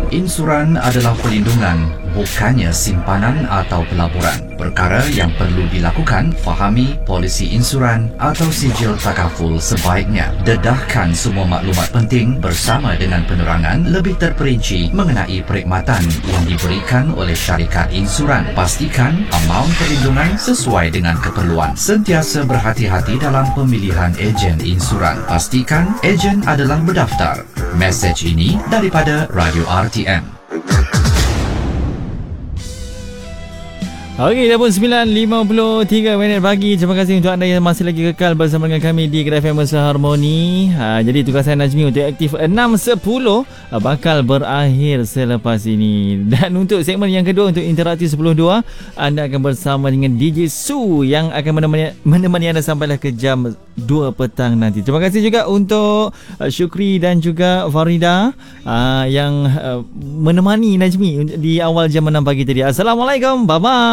Insuran adalah perlindungan, bukannya simpanan atau pelaburan. Perkara yang perlu dilakukan, fahami polisi insuran atau sijil takaful sebaiknya. Dedahkan semua maklumat penting bersama dengan penerangan lebih terperinci mengenai perkhidmatan yang diberikan oleh syarikat insuran. Pastikan amaun perlindungan sesuai dengan keperluan. Sentiasa berhati-hati dalam pemilihan ejen insuran. Pastikan ejen adalah berdaftar. Mesej ini daripada Radio RTM. Okey, dah pun 9.53 pagi. Terima kasih untuk anda yang masih lagi kekal bersama dengan kami di Kedai Famous Harmony. Jadi tugas saya Najmi untuk aktif 6.10 bakal berakhir selepas ini. Dan untuk segmen yang kedua, untuk interaktif 10.2, anda akan bersama dengan DJ Su yang akan menemani anda sampailah ke jam 2 petang nanti. Terima kasih juga untuk Syukri dan juga Farida yang menemani Najmi di awal jam 6 pagi tadi. Assalamualaikum. Bye-bye.